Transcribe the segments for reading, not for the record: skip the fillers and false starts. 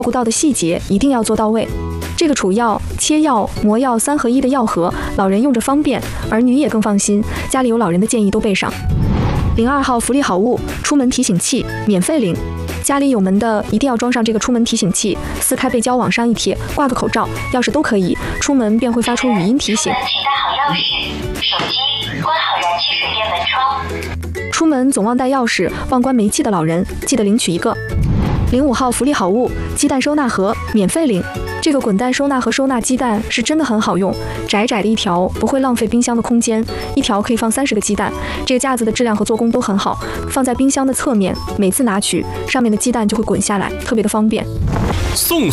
顾到的细节一定要做到位。这个储药、切药、磨药3合1的药盒，老人用着方便，儿女也更放心。家里有老人的建议都备上。02号福利好物，出门提醒器，免费领。家里有门的一定要装上这个出门提醒器，撕开背胶往上一贴，挂个口罩、钥匙都可以，出门便会发出语音提醒。 请带好钥匙、手机，关好燃气水电门窗。 出门总忘带钥匙、忘关煤气的老人，记得领取一个。05号福利好物，鸡蛋收纳盒，免费领。这个滚蛋收纳盒收纳鸡蛋是真的很好用，窄窄的一条不会浪费冰箱的空间，一条可以放30个鸡蛋。这个架子的质量和做工都很好，放在冰箱的侧面，每次拿取上面的鸡蛋就会滚下来，特别的方便。 送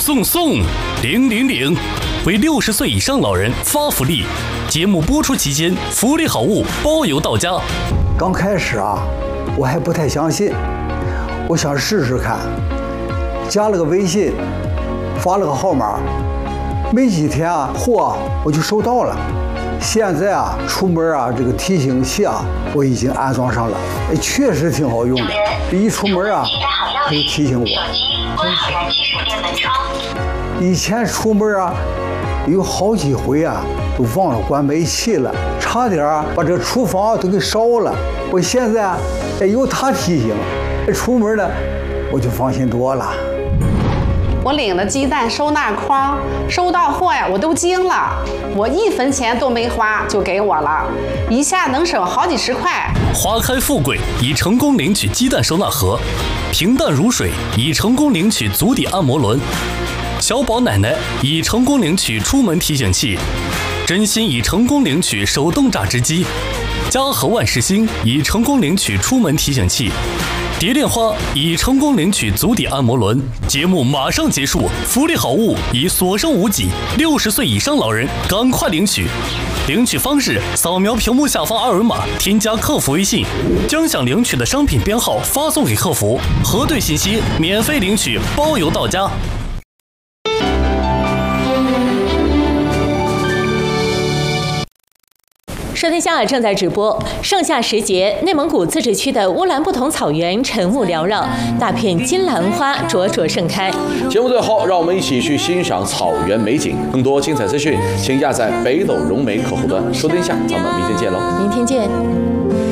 000，为60岁以上老人发福利。节目播出期间，福利好物包邮到家。 刚开始啊，我还不太相信，我想试试看，加了个微信，发了个号码，没几天啊，货我就收到了。现在啊，出门啊，这个提醒器啊，我已经安装上了，确实挺好用的。一出门啊，它就提醒我。 手机关好燃气水电门窗。 以前出门啊，有好几回啊，都忘了关煤气了，差点啊把这个厨房都给烧了。我现在啊，有它提醒，出门呢，我就放心多了。 我领了鸡蛋收纳筐，收到货呀，我都惊了，我1分钱都没花就给我了，一下能省好几十块。 花开富贵已成功领取鸡蛋收纳盒，平淡如水已成功领取足底按摩轮，小宝奶奶已成功领取出门提醒器，真心已成功领取手动榨汁机，嘉禾万事兴已成功领取出门提醒器，蝶恋花已成功领取足底按摩轮。节目马上结束，福利好物已所剩无几，60岁以上老人赶快领取。领取方式：扫描屏幕下方2维码，添加客服微信，将想领取的商品编号发送给客服，核对信息，免费领取，包邮到家。 收听下正在直播。盛夏时节，内蒙古自治区的乌兰布统草原晨雾缭绕，大片金兰花灼灼盛开。 节目最后，让我们一起去欣赏草原美景。更多精彩资讯，请下载北斗融媒客户端收听一下。咱们明天见喽！ 明天见。